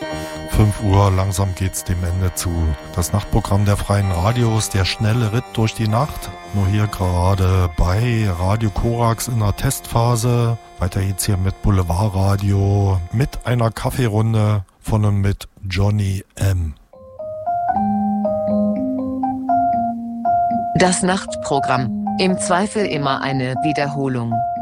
5 Uhr, langsam geht's dem Ende zu. Das Nachtprogramm der Freien Radios, der schnelle Ritt durch die Nacht. Nur hier gerade bei Radio Korax in der Testphase. Weiter geht's hier mit Boulevardradio, mit einer Kaffeerunde von und mit Johnny M. Das Nachtprogramm. Im Zweifel immer eine Wiederholung.